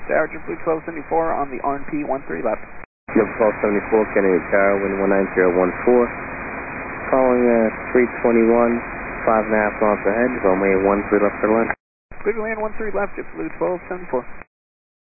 Dowager Blue 1274 on the RNP 13 left. Yep, 1274, Kennedy Tower, wind 19014. Calling 321, 5.5 knots ahead, runway 13 left for lunch. Clear to land 13 left, JetBlue 1274.